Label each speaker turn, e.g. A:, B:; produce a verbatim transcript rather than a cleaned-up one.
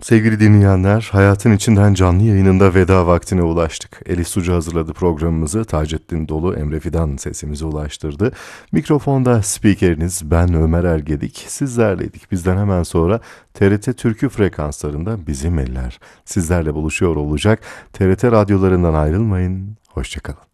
A: Sevgili dinleyenler, Hayatın İçinden canlı yayınında veda vaktine ulaştık. Elif Sucu hazırladı programımızı, Taceddin Dolu, Emre Fidan sesimize ulaştırdı. Mikrofonda spikeriniz ben Ömer Ergedik, sizlerleydik. Bizden hemen sonra T R T Türkü frekanslarında Bizim Eller sizlerle buluşuyor olacak. T R T radyolarından ayrılmayın, hoşçakalın.